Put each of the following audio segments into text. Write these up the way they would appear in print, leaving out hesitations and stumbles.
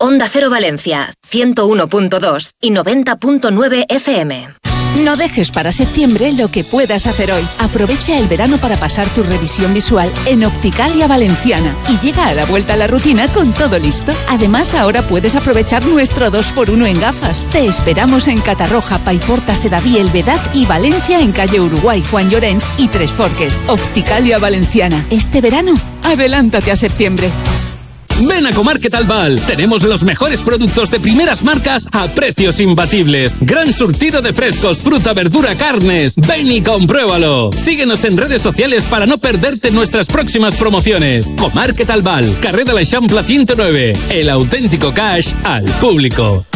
Onda Cero Valencia, 101.2 y 90.9 FM. No dejes para septiembre lo que puedas hacer hoy. Aprovecha el verano para pasar tu revisión visual en Opticalia Valenciana y llega a la vuelta a la rutina con todo listo. Además, ahora puedes aprovechar nuestro 2x1 en gafas. Te esperamos en Catarroja, Paiporta, Sedaví, El Vedat y Valencia en calle Uruguay, Juan Llorens y Tres Forques. Opticalia Valenciana. Este verano, adelántate a septiembre. Ven a Comarket Albal. Tenemos los mejores productos de primeras marcas a precios imbatibles. Gran surtido de frescos, fruta, verdura, carnes. Ven y compruébalo. Síguenos en redes sociales para no perderte nuestras próximas promociones. Comarket Albal, Carrer de l'Eixample 109. El auténtico cash al público.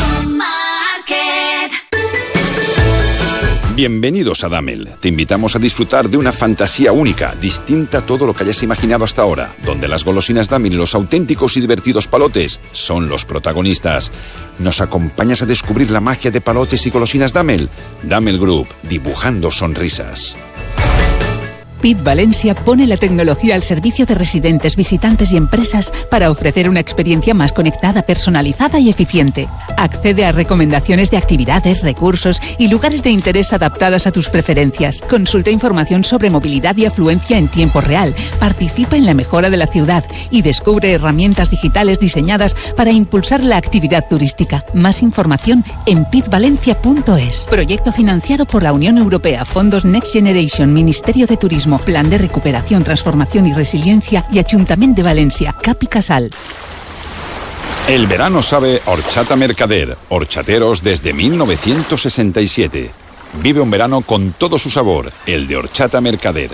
Bienvenidos a Damel. Te invitamos a disfrutar de una fantasía única, distinta a todo lo que hayas imaginado hasta ahora, donde las golosinas Damel y los auténticos y divertidos palotes son los protagonistas. ¿Nos acompañas a descubrir la magia de palotes y golosinas Damel? Damel Group, dibujando sonrisas. PIT Valencia pone la tecnología al servicio de residentes, visitantes y empresas para ofrecer una experiencia más conectada, personalizada y eficiente. Accede a recomendaciones de actividades, recursos y lugares de interés adaptadas a tus preferencias. Consulta información sobre movilidad y afluencia en tiempo real. Participa en la mejora de la ciudad y descubre herramientas digitales diseñadas para impulsar la actividad turística. Más información en pitvalencia.es. Proyecto financiado por la Unión Europea, Fondos Next Generation, Ministerio de Turismo, Plan de Recuperación, Transformación y Resiliencia y Ayuntamiento de Valencia, Cap y Casal. El verano sabe Horchata Mercader, horchateros desde 1967. Vive un verano con todo su sabor, el de Horchata Mercader.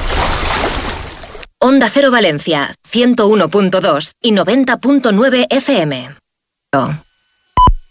Onda Cero Valencia, 101.2 y 90.9 FM.